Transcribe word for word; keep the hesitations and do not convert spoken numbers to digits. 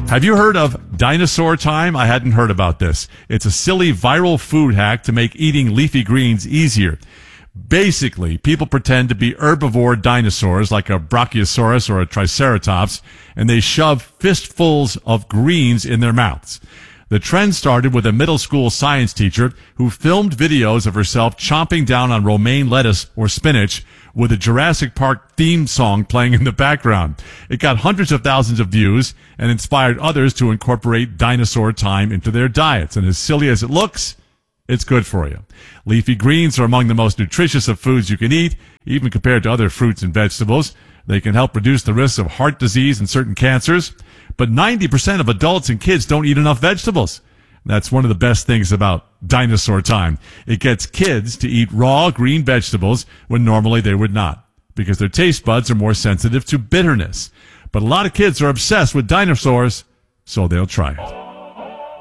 Have you heard of Dinosaur Time? I hadn't heard about this. It's a silly viral food hack to make eating leafy greens easier. Basically, people pretend to be herbivore dinosaurs like a Brachiosaurus or a Triceratops, and they shove fistfuls of greens in their mouths. The trend started with a middle school science teacher who filmed videos of herself chomping down on romaine lettuce or spinach with a Jurassic Park theme song playing in the background. It got hundreds of thousands of views and inspired others to incorporate Dinosaur Time into their diets. And as silly as it looks, it's good for you. Leafy greens are among the most nutritious of foods you can eat, even compared to other fruits and vegetables. They can help reduce the risk of heart disease and certain cancers. But ninety percent of adults and kids don't eat enough vegetables. That's one of the best things about Dinosaur Time. It gets kids to eat raw green vegetables when normally they would not, because their taste buds are more sensitive to bitterness. But a lot of kids are obsessed with dinosaurs, so they'll try it.